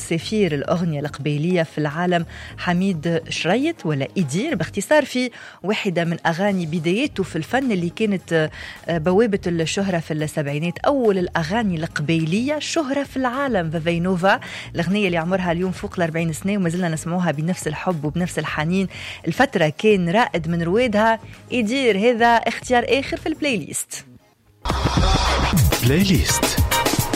سفير الأغنية القبيلية في العالم حميد شريط ولا إيدير باختصار في واحدة من أغاني بداياته في الفن اللي كانت بوابة الشهرة في السبعينات. أول الأغاني القبيلية شهرة في العالم فينوفا، الأغنية اللي عمرها اليوم فوق 40 سنة وما زلنا نسمعوها بنفس الحب وبنفس الحنين. الفترة كان رائد من روادها إيدير، هذا اختيار آخر في البلاي ليست.